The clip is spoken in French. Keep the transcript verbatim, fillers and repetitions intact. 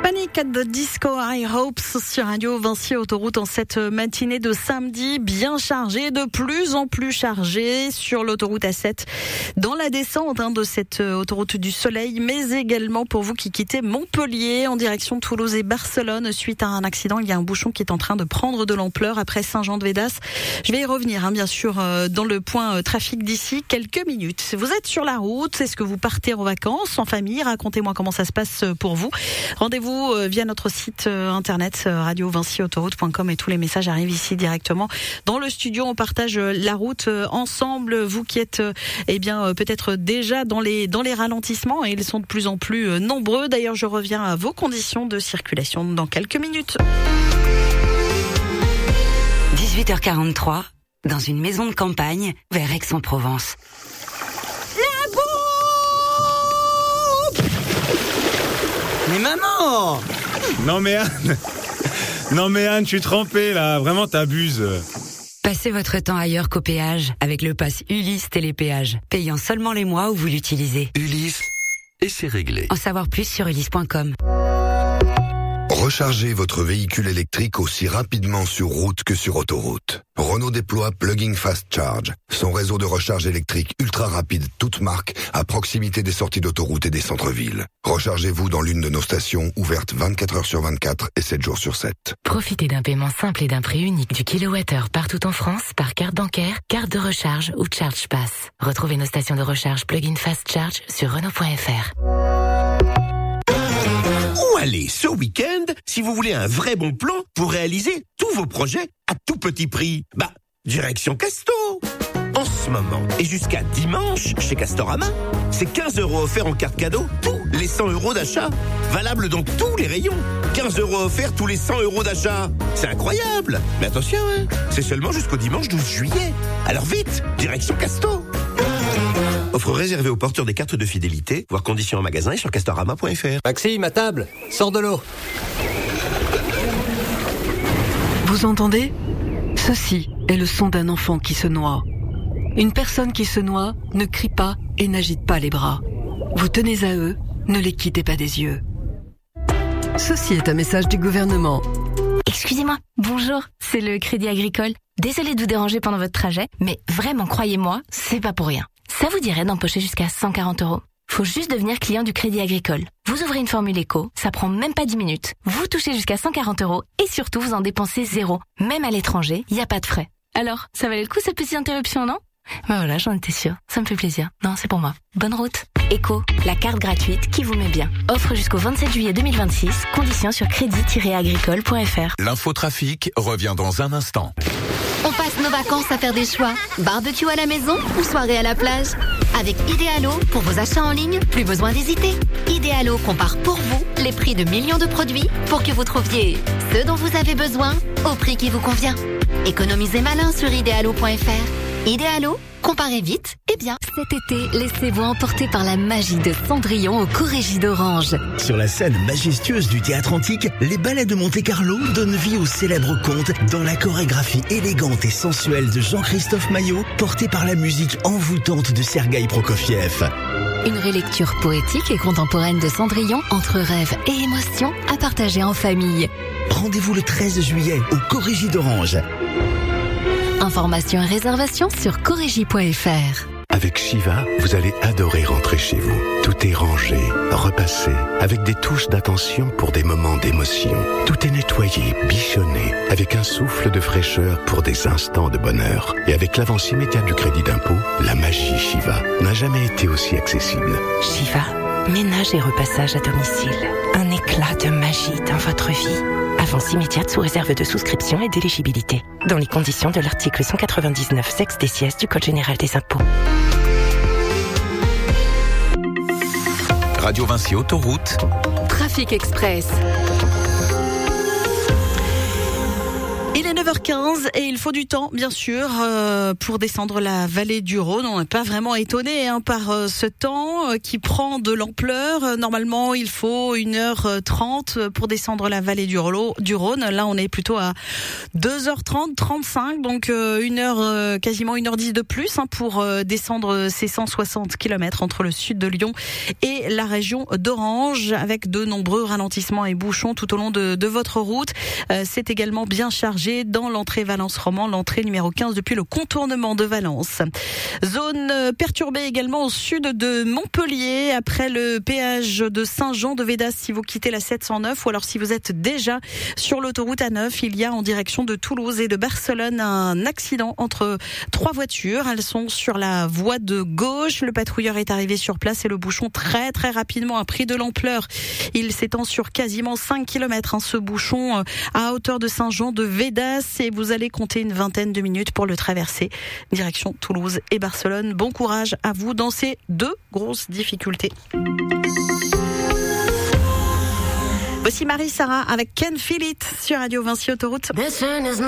Panic at the Disco High Hopes sur Radio Vinci Autoroute en cette matinée de samedi, bien chargée, de plus en plus chargée sur l'autoroute A sept dans la descente hein, de cette autoroute du soleil, mais également pour vous qui quittez Montpellier en direction de Toulouse et Barcelone suite à un accident. Il y a un bouchon qui est en train de prendre de l'ampleur après Saint-Jean-de-Védas. Je vais y revenir hein, bien sûr dans le point trafic d'ici quelques minutes. Vous êtes sur la route, est-ce que vous partez en vacances, en famille? Racontez-moi comment ça se passe pour vous. Rendez-vous via notre site internet radio vinci autoroute point com et tous les messages arrivent ici directement dans le studio. On partage la route ensemble. Vous qui êtes eh bien peut-être déjà dans les dans les ralentissements et ils sont de plus en plus nombreux. D'ailleurs, je reviens à vos conditions de circulation dans quelques minutes. dix-huit heures quarante-trois, dans une maison de campagne vers Aix-en-Provence. Mais maman! Non mais Anne, non mais Anne, je suis trempé là, vraiment t'abuses. Passez votre temps ailleurs qu'au péage avec le pass Ulysse Télépéage, payant seulement les mois où vous l'utilisez. Ulysse, et c'est réglé. En savoir plus sur ulysse point com. Rechargez votre véhicule électrique aussi rapidement sur route que sur autoroute. Renault déploie Plug-in Fast Charge, son réseau de recharge électrique ultra rapide toute marque à proximité des sorties d'autoroute et des centres-villes. Rechargez-vous dans l'une de nos stations ouvertes vingt-quatre heures sur vingt-quatre et sept jours sur sept. Profitez d'un paiement simple et d'un prix unique du kilowattheure partout en France par carte bancaire, carte de recharge ou Charge Pass. Retrouvez nos stations de recharge Plug-in Fast Charge sur Renault point F R. Où aller ce week-end si vous voulez un vrai bon plan pour réaliser tous vos projets à tout petit prix? Bah, direction Casto. En ce moment et jusqu'à dimanche chez Castorama, c'est quinze euros offerts en carte cadeau tous les cent euros d'achat. Valable dans tous les rayons. quinze euros offerts tous les cent euros d'achat. C'est incroyable. Mais attention, hein, c'est seulement jusqu'au dimanche douze juillet. Alors vite, direction Casto. Offre réservée aux porteurs des cartes de fidélité, voir conditions en magasin et sur castorama point F R. Maxime, à table, sors de l'eau. Vous entendez? Ceci est le son d'un enfant qui se noie. Une personne qui se noie ne crie pas et n'agite pas les bras. Vous tenez à eux, ne les quittez pas des yeux. Ceci est un message du gouvernement. Excusez-moi, bonjour, c'est le Crédit Agricole. Désolée de vous déranger pendant votre trajet, mais vraiment, croyez-moi, c'est pas pour rien. Ça vous dirait d'empocher jusqu'à cent quarante euros? Faut juste devenir client du Crédit Agricole. Vous ouvrez une formule éco, ça prend même pas dix minutes. Vous touchez jusqu'à cent quarante euros et surtout vous en dépensez zéro. Même à l'étranger, il n'y a pas de frais. Alors, ça valait le coup cette petite interruption, non? Ben voilà, j'en étais sûre. Ça me fait plaisir. Non, c'est pour moi. Bonne route. Éco, la carte gratuite qui vous met bien. Offre jusqu'au vingt-sept juillet deux mille vingt-six. Conditions sur crédit tiret agricole point F R. L'infotrafic revient dans un instant. On passe nos vacances à faire des choix. Barbecue à la maison ou soirée à la plage? Avec Idealo, pour vos achats en ligne, plus besoin d'hésiter. Idealo compare pour vous les prix de millions de produits pour que vous trouviez ce dont vous avez besoin au prix qui vous convient. Économisez malin sur idealo point F R. Idealo, comparez vite et bien. Cet été, laissez-vous emporter par la magie de Cendrillon au Corégie d'Orange. Sur la scène majestueuse du Théâtre Antique, les ballets de Monte-Carlo donnent vie au célèbre conte dans la chorégraphie élégante et sensuelle de Jean-Christophe Maillot, portée par la musique envoûtante de Sergueï Prokofiev. Une relecture poétique et contemporaine de Cendrillon entre rêve et émotion à partager en famille. Rendez-vous le treize juillet au Corégie d'Orange. Informations et réservations sur corégie point F R. Avec Shiva, vous allez adorer rentrer chez vous. Tout est rangé, repassé, avec des touches d'attention pour des moments d'émotion. Tout est nettoyé, bichonné, avec un souffle de fraîcheur pour des instants de bonheur. Et avec l'avance immédiate du crédit d'impôt, la magie Shiva n'a jamais été aussi accessible. Shiva, ménage et repassage à domicile. Un éclat de magie dans votre vie. Avance immédiate sous réserve de souscription et d'éligibilité. Dans les conditions de l'article cent quatre-vingt-dix-neuf sexe des sièges du Code général des impôts. Radio Vinci Autoroute. Trafic Express. Il est neuf heures quinze et il faut du temps, bien sûr, euh, pour descendre la vallée du Rhône. On n'est pas vraiment étonné hein, par euh, ce temps euh, qui prend de l'ampleur. Euh, normalement, il faut une heure trente pour descendre la vallée du Rhône. Là, on est plutôt à deux heures trente, trente-cinq, donc euh, une heure, euh, quasiment une heure dix de plus hein, pour euh, descendre ces cent soixante kilomètres entre le sud de Lyon et la région d'Orange, avec de nombreux ralentissements et bouchons tout au long de, de votre route. Euh, c'est également bien chargé dans l'entrée Valence-Roman, l'entrée numéro quinze depuis le contournement de Valence. Zone perturbée également au sud de Montpellier, après le péage de Saint-Jean-de-Védas si vous quittez la sept cent neuf, ou alors si vous êtes déjà sur l'autoroute A neuf, il y a en direction de Toulouse et de Barcelone un accident entre trois voitures. Elles sont sur la voie de gauche. Le patrouilleur est arrivé sur place et le bouchon très très rapidement a pris de l'ampleur. Il s'étend sur quasiment cinq kilomètres, hein, ce bouchon à hauteur de Saint-Jean-de-Védas, et vous allez compter une vingtaine de minutes pour le traverser. Direction Toulouse et Barcelone. Bon courage à vous dans ces deux grosses difficultés. Voici Marie Sarah avec Can Feel It sur Radio Vinci Autoroute.